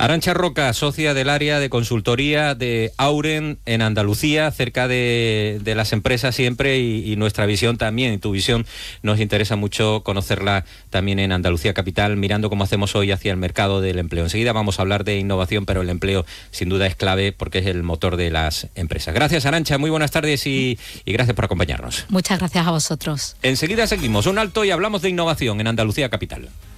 Arantxa Roca, socia del área de consultoría de Auren en Andalucía, cerca de las empresas siempre y nuestra visión también, tu visión nos interesa mucho conocerla también en Andalucía capital, mirando cómo hacemos hoy hacia el mercado del empleo. Enseguida vamos a hablar de innovación, pero el empleo sin duda es clave porque es el motor de las empresas. Gracias, Arantxa, muy buenas tardes y gracias por acompañarnos. Muchas gracias a vosotros. Enseguida seguimos un alto y hablamos de innovación en Andalucía capital.